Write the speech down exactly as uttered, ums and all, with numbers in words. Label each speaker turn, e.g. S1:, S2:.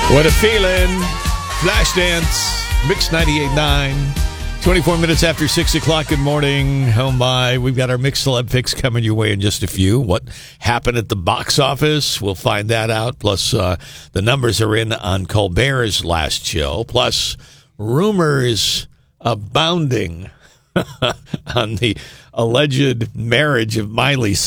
S1: What a feeling. Flashdance, Mix ninety-eight point nine. twenty-four minutes after six o'clock. Good morning. Home by. We've got our Mix Celeb Fix coming your way in just a few. What happened at the box office? We'll find that out. Plus, uh, the numbers are in on Colbert's last show. Plus, rumors abounding on the alleged marriage of Miley